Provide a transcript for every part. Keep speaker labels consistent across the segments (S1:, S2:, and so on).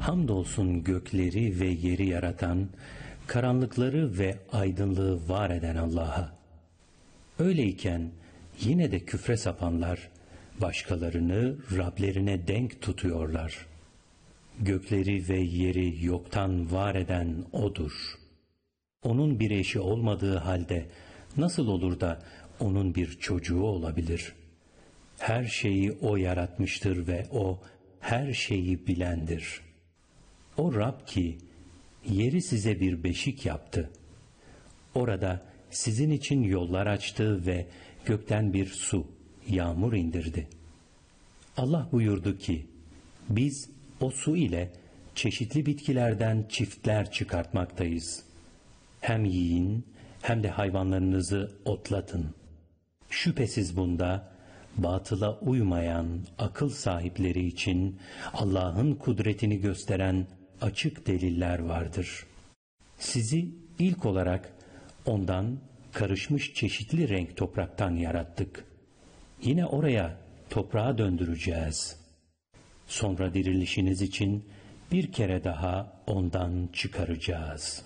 S1: Hamdolsun gökleri ve yeri yaratan, karanlıkları ve aydınlığı var eden Allah'a. Öyleyken yine de küfre sapanlar, başkalarını Rablerine denk tutuyorlar. Gökleri ve yeri yoktan var eden O'dur. Onun bir eşi olmadığı halde nasıl olur da onun bir çocuğu olabilir? Her şeyi O yaratmıştır ve O her şeyi bilendir. O Rab ki yeri size bir beşik yaptı. Orada sizin için yollar açtı ve gökten bir su, yağmur indirdi. Allah buyurdu ki, biz o su ile çeşitli bitkilerden çiftler çıkartmaktayız. Hem yiyin hem de hayvanlarınızı otlatın. Şüphesiz bunda batıla uymayan akıl sahipleri için Allah'ın kudretini gösteren açık deliller vardır. Sizi ilk olarak ondan karışmış çeşitli renk topraktan yarattık. Yine oraya toprağa döndüreceğiz. Sonra dirilişiniz için bir kere daha ondan çıkaracağız.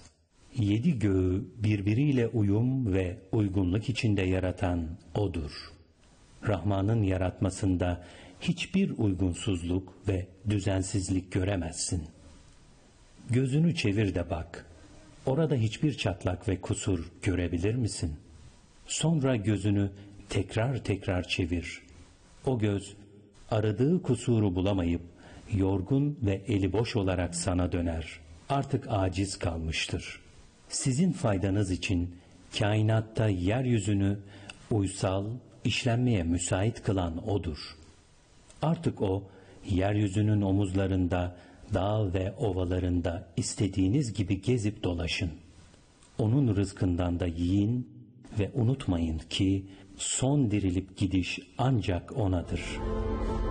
S1: 7 göğü birbiriyle uyum ve uygunluk içinde yaratan O'dur. Rahman'ın yaratmasında hiçbir uygunsuzluk ve düzensizlik göremezsin. Gözünü çevir de bak. Orada hiçbir çatlak ve kusur görebilir misin? Sonra gözünü tekrar tekrar çevir. O göz aradığı kusuru bulamayıp yorgun ve eli boş olarak sana döner. Artık aciz kalmıştır. Sizin faydanız için kainatta yeryüzünü uysal, işlenmeye müsait kılan O'dur. Artık O, yeryüzünün omuzlarında, dağ ve ovalarında istediğiniz gibi gezip dolaşın. Onun rızkından da yiyin ve unutmayın ki son dirilip gidiş ancak O'nadır.